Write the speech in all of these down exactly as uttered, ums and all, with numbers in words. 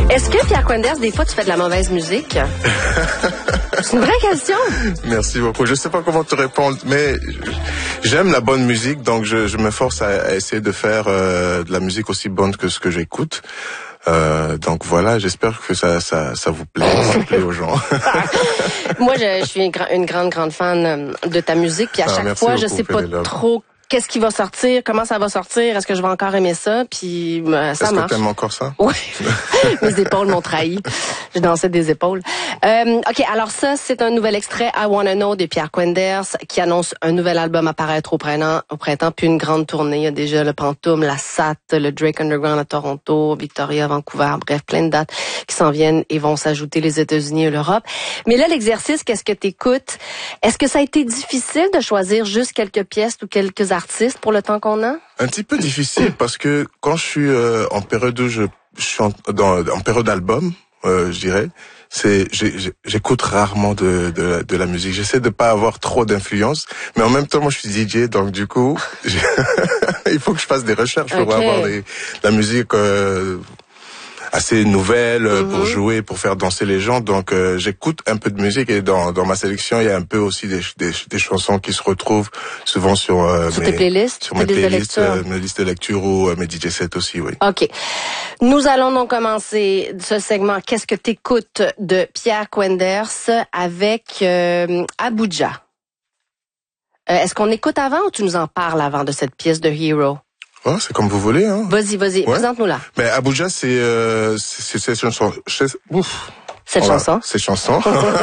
Est-ce que, Pierre Quenders, des fois, tu fais de la mauvaise musique? C'est une vraie question. Merci beaucoup. Je sais pas comment te répondre, mais j'aime la bonne musique, donc je, je me force à, à essayer de faire euh, de la musique aussi bonne que ce que j'écoute. Euh, donc voilà, j'espère que ça, ça, ça vous plaît, ça plaît aux gens. Moi, je, je suis une, gra- une grande, grande fan de ta musique, puis à Ah, chaque fois, beaucoup, je sais pas Pénélope. trop qu'est-ce qui va sortir, comment ça va sortir, est-ce que je vais encore aimer ça, puis euh, ça Est-ce marche. que t'aimes encore ça? Oui, mes épaules m'ont trahi. Je dansais des épaules. Euh, OK, alors ça, c'est un nouvel extrait, I Wanna Know, de Pierre Quenders, qui annonce un nouvel album à paraître au printemps, au printemps, puis une grande tournée. Il y a déjà le Pantoum, la S A T, le Drake Underground à Toronto, Victoria, Vancouver, bref, plein de dates qui s'en viennent et vont s'ajouter les États-Unis et l'Europe. Mais là, l'exercice, qu'est-ce que t'écoutes? Est-ce que ça a été difficile de choisir juste quelques pièces ou quelques artistes pour le temps qu'on a? Un petit peu difficile parce que quand je suis euh, en période où je, je suis en, dans, en période d'album, euh, je dirais, c'est j'ai- j'ai- j'écoute rarement de, de de la musique. J'essaie de pas avoir trop d'influence, mais en même temps, moi, je suis D J, donc du coup, j'ai- il faut que je fasse des recherches pour Ok. avoir des, de la musique euh, assez nouvelle euh, pour Mhm. jouer, pour faire danser les gens. Donc euh, j'écoute un peu de musique et dans dans ma sélection, il y a un peu aussi des des, des chansons qui se retrouvent souvent sur euh, Sur mes tes playlists? sur Tes mes listes de playlists, lecture? euh, mes listes de lecture ou euh, mes D J sets aussi, oui. OK. Nous allons donc commencer ce segment Qu'est-ce que t'écoutes de Pierre Quenders avec euh, Abuja. Euh, est-ce qu'on écoute avant ou tu nous en parles avant de cette pièce de Hero? Oh, c'est comme vous voulez, hein. Vas-y, vas-y, Ouais. présente-nous-la. Mais Abuja, c'est euh, c'est c'est cette chanson. c'est- Ouf. Cette Voilà, chanson. Cette chanson.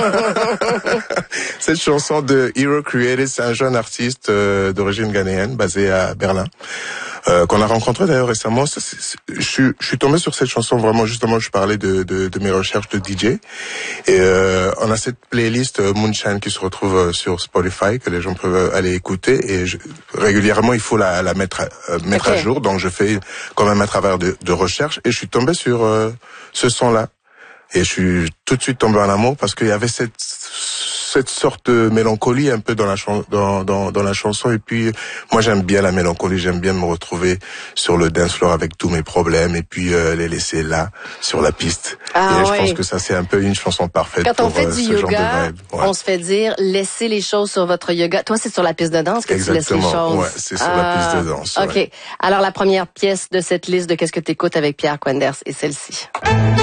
Cette chanson de Hero Created, c'est un jeune artiste euh, d'origine ghanéenne basé à Berlin. Euh, qu'on a rencontré d'ailleurs récemment. C'est- c'est- c'est- je suis je suis tombé sur cette chanson vraiment justement. Je parlais de de, de mes recherches de D J et euh, on a cette playlist euh, Moonshine qui se retrouve euh, sur Spotify que les gens peuvent aller écouter et je, régulièrement il faut la la mettre à, euh, mettre Ok. à jour. Donc je fais quand même un travail de, de recherche et je suis tombé sur euh, ce son là et je suis tout de suite tombé en amour parce qu'il y avait cette cette sorte de mélancolie un peu dans la chan- dans, dans dans la chanson et puis moi j'aime bien la mélancolie, j'aime bien me retrouver sur le dance floor avec tous mes problèmes et puis euh, les laisser là sur la piste. Ah et je ouais. pense que ça c'est un peu une chanson parfaite Quand on pour fait euh, du ce genre de yoga, vibe. Ouais. on se fait dire laissez les choses sur votre yoga. Toi, c'est sur la piste de danse que tu laisses les Exactement. choses. Ouais, c'est sur la piste de danse, OK. ouais. Alors, la première pièce de cette liste de Qu'est-ce que t'écoutes avec Pierre Quenders est celle-ci.